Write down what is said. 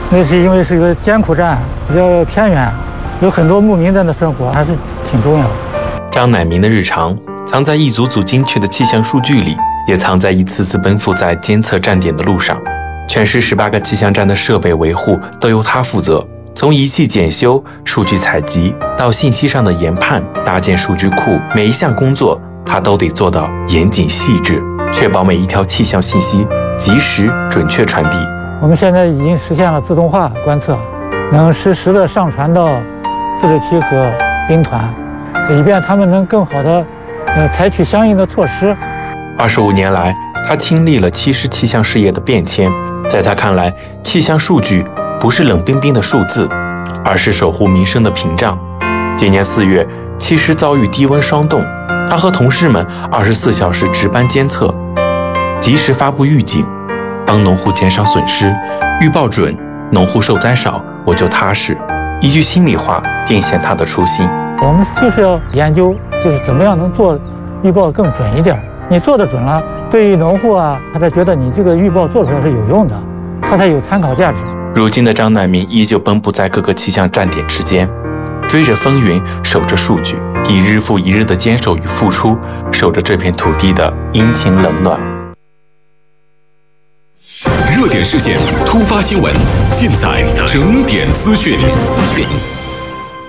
那是因为是一个艰苦站，比较偏远，有很多牧民在那生活，还是挺重要的。 张乃明的日常藏在一组组精确的气象数据里，也藏在一次次奔赴在监测站点的路上。全市18个气象站的设备维护都由他负责，从仪器检修、数据采集到信息上的研判、搭建数据库，每一项工作他都得做到严谨细致，确保每一条气象信息及时准确传递。 我们现在已经实现了自动化观测，能实时的上传到自治区和兵团，以便他们能更好的采取相应的措施。 25年来，他亲历了7师气象事业的变迁。在他看来，气象数据不是冷冰冰的数字，而是守护民生的屏障。今年4月，7师遭遇低温霜冻，他和同事们24小时值班监测，及时发布预警，帮农户减少损失。预报准，农户受灾少，我就踏实。一句心里话，尽显他的初心。 我们就是要研究，就是怎么样能做预报更准一点。你做得准了，对于农户啊，他才觉得你这个预报做出来是有用的，他才有参考价值。 如今的张乃明依旧奔波在各个气象站点之间，追着风云，守着数据，以日复一日的坚守与付出，守着这片土地的阴晴冷暖。 热点事件、突发新闻，尽在整点资讯。